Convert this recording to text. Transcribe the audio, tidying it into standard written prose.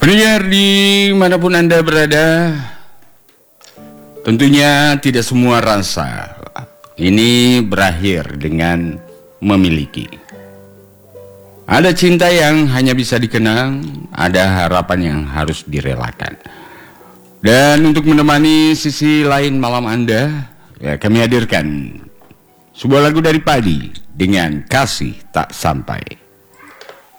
Pendengar dimanapun Anda berada, tentunya tidak semua rasa ini berakhir dengan memiliki. Ada cinta yang hanya bisa dikenang, ada harapan yang harus direlakan. Dan untuk menemani sisi lain malam Anda, kami hadirkan sebuah lagu dari Padi dengan Kasih Tak Sampai.